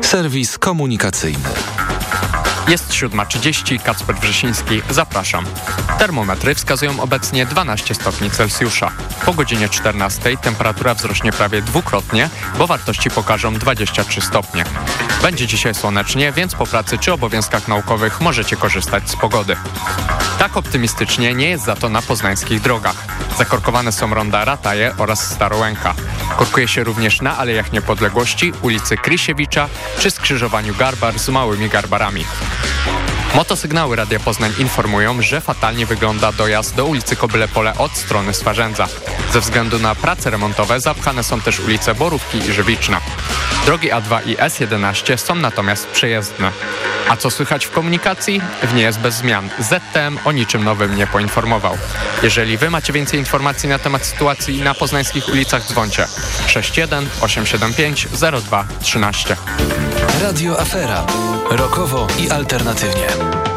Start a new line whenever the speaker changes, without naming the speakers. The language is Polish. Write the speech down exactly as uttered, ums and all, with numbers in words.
Serwis komunikacyjny.
Jest siódma trzydzieści, Kacper Wrzesiński, zapraszam. Termometry wskazują obecnie dwanaście stopni Celsjusza. Po godzinie czternastej temperatura wzrośnie prawie dwukrotnie, bo wartości pokażą dwadzieścia trzy stopnie. Będzie dzisiaj słonecznie, więc po pracy czy obowiązkach naukowych możecie korzystać z pogody. Tak optymistycznie nie jest za to na poznańskich drogach. Zakorkowane są ronda Rataje oraz Starołęka. Korkuje się również na Alejach Niepodległości, ulicy Krysiewicza czy skrzyżowaniu Garbar z Małymi Garbarami. Motosygnały Radia Poznań informują, że fatalnie wygląda dojazd do ulicy Kobyle Pole od strony Swarzędza. Ze względu na prace remontowe zapchane są też ulice Borówki i Żywiczna. Drogi A dwa i S jedenaście są natomiast przejezdne. A co słychać w komunikacji? W niej jest bez zmian. Z T M o niczym nowym nie poinformował. Jeżeli wy macie więcej informacji na temat sytuacji na poznańskich ulicach, dzwońcie sześć jeden osiem siedem pięć zero dwa trzynaście.
Radio Afera. Rokowo i alternatywnie.